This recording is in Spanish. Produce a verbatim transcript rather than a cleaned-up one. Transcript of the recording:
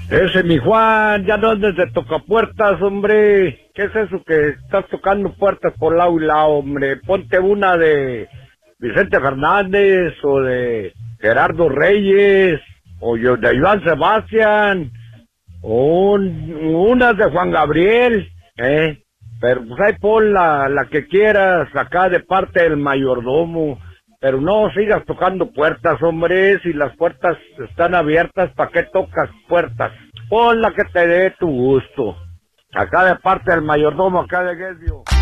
Ese mi Juan, ya no andes de tocapuertas, hombre. ¿Qué es eso que estás tocando puertas por lado y lado, hombre? Ponte una de Vicente Fernández o de Gerardo Reyes o yo de Iván Sebastián o un, unas de Juan Gabriel, ¿eh? Pero pues ahí pon la, la que quieras acá de parte del mayordomo. Pero no sigas tocando puertas, hombre, si las puertas están abiertas, ¿para qué tocas puertas? Pon la que te dé tu gusto. Acá de parte del mayordomo, acá de Guesio.